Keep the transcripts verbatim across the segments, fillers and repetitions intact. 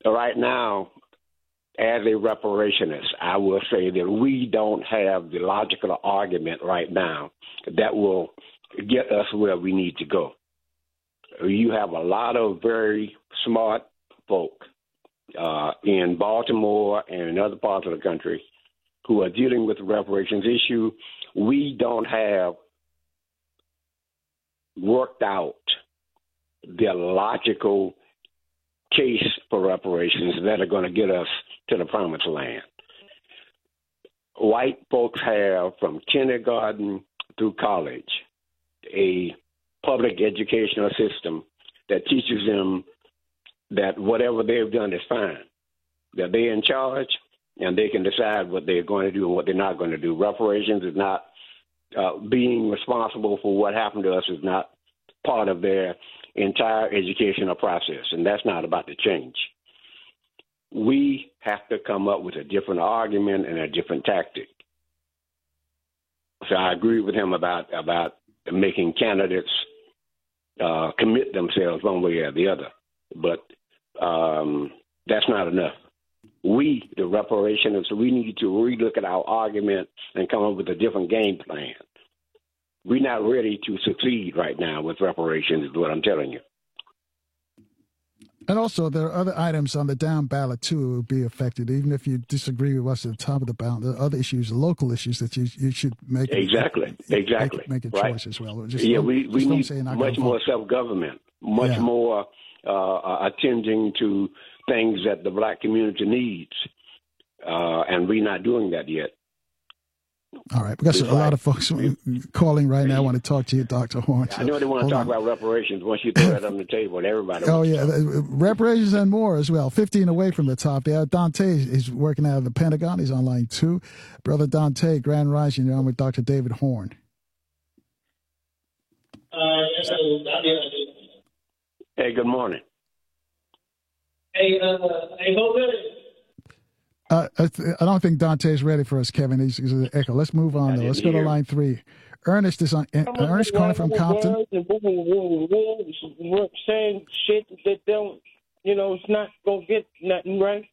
right now, as a reparationist, I will say that we don't have the logical argument right now that will get us where we need to go. You have a lot of very smart folk uh, in Baltimore and in other parts of the country who are dealing with the reparations issue. We don't have worked out the logical case for reparations that are going to get us to the promised land. White folks have, from kindergarten through college, a public educational system that teaches them that whatever they've done is fine, that they're in charge and they can decide what they're going to do and what they're not going to do. Reparations is not uh, being responsible for what happened to us is not part of their entire educational process, and that's not about to change. We have to come up with a different argument and a different tactic. So I agree with him about about making candidates uh, commit themselves one way or the other, but um, that's not enough. We, the reparationists, we need to relook at our argument and come up with a different game plan. We're not ready to succeed right now with reparations, is what I'm telling you. And also, there are other items on the down ballot, too, who will be affected. Even if you disagree with what's at the top of the ballot, there are other issues, local issues that you you should make. Exactly, a, exactly. Make, make a right. choice as well. Just yeah, don't, we, we need much more self-government, much yeah. more uh, attending to things that the black community needs, uh, and we're not doing that yet. All right, because a lot of folks calling right now want to talk to you, Doctor Horne. I know they want to talk on. about reparations. Once you throw that on the table, and everybody. Oh wants yeah, to talk. reparations and more as well. Fifteen away from the top there. Dante is working out of the Pentagon. He's on line two. Brother Dante, Grand Rising. You're on with Doctor David Horne. Uh, hey, good morning. Hey, uh, hey, Jose. Uh, I, th- I don't think Dante's ready for us, Kevin. He's, he's an echo. Let's move on, though. Let's go to line three. Ernest is on. Uh, Ernest calling from Compton. Saying shit that don't, you know, it's not going to get nothing right.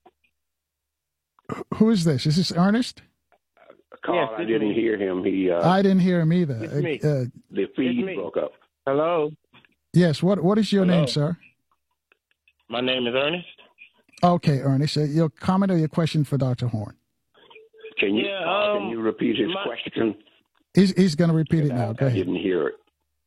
Who is this? Is this Ernest? Carl, yes, I didn't me. hear him. He. Uh, I didn't hear him either. It's me. Uh, the feed broke up. Hello? Yes. What What is your Hello? name, sir? My name is Ernest. Okay, Ernest. Uh, your comment or your question for Doctor Horne? Can you Yeah, uh, um, can you repeat his my, question? He's He's going to repeat it I, now. Go I ahead. didn't hear it.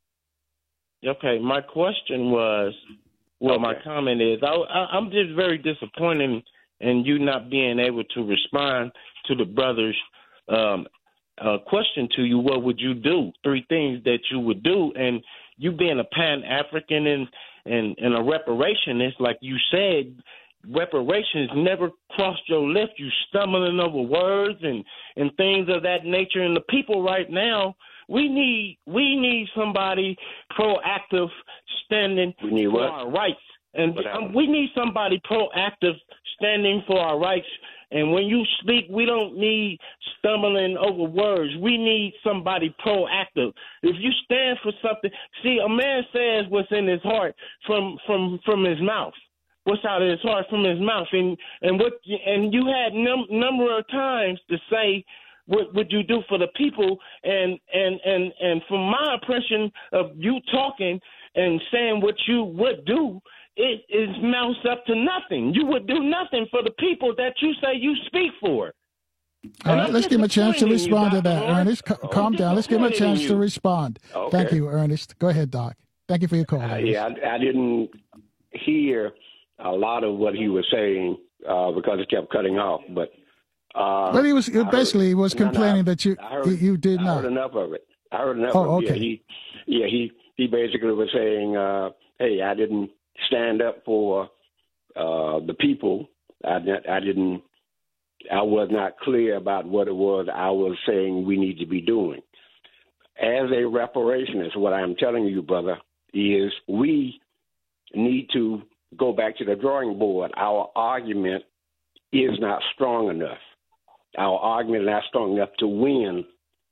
Okay, my question was, well, okay. my comment is, I, I, I'm just very disappointed in you not being able to respond to the brother's um, uh, question to you. What would you do? Three things that you would do, and you being a Pan-African and and, and a reparationist, like you said. Reparations never crossed your lips. You stumbling over words and, and things of that nature. And the people right now, we need we need somebody proactive standing We need for what? our rights. And um, we need somebody proactive standing for our rights. And when you speak, we don't need stumbling over words. We need somebody proactive. If you stand for something, see, a man says what's in his heart from from, from his mouth. What's out of his heart from his mouth, and and what and you had num- number of times to say what would you do for the people, and and and and from my impression of you talking and saying what you would do, it is mounts up to nothing. You would do nothing for the people that you say you speak for. All right, let's give him a chance to respond to that, Horne. Ernest. C- calm down. Let's give him a chance to respond. Okay. Thank you, Ernest. Go ahead, Doc. Thank you for your call. Uh, yeah, I, I didn't hear a lot of what he was saying uh, because it kept cutting off. But uh, well, he was I basically heard, he was complaining no, no, that you heard, you did I not. heard enough of it. I heard enough. Oh, of it. okay. Yeah, he, yeah, he he basically was saying, uh, "Hey, I didn't stand up for uh, the people. I, I didn't. I was not clear about what it was I was saying we need to be doing." As a reparationist, what I'm telling you, brother, is we need to go back to the drawing board. Our argument is not strong enough. Our argument is not strong enough to win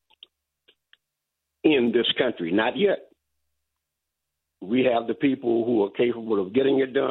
in this country. Not yet. We have the people who are capable of getting it done.